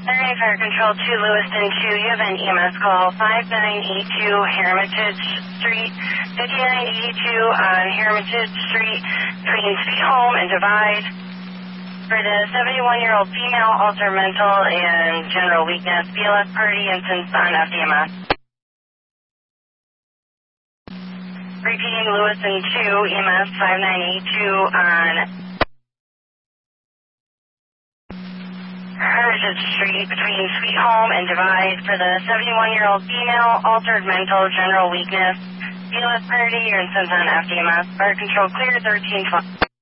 Area Fire Control 2, Lewiston 2, you have an EMS call, 5982 Hermitage Street, 5982 on Hermitage Street, between Sweet Home and Divide. For the 71-year-old female, altered mental and general weakness, BLS party instance on FDMS. Repeating, Lewiston 2, EMS 5982 on Hermitage Street between Sweet Home and Divide for the 71-year-old female, altered mental, general weakness, BLS party or instance on FDMS. Fire Control clear 1312.